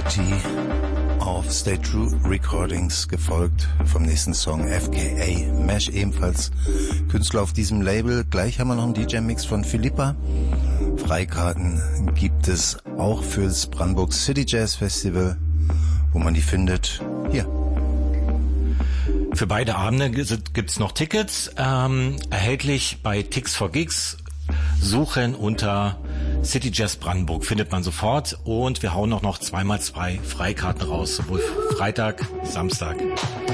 City auf Stay True Recordings, gefolgt vom nächsten Song FKA Mesh, ebenfalls Künstler auf diesem Label. Gleich haben wir noch einen DJ-Mix von Philippa. Freikarten gibt es auch fürs Brandenburg City Jazz Festival. Wo man die findet, hier. Für beide Abende gibt's noch Tickets, erhältlich bei Tix4Gigs. Suchen unter City Jazz Brandenburg, findet man sofort. Und wir hauen noch 2x2 Freikarten raus, sowohl Freitag, Samstag.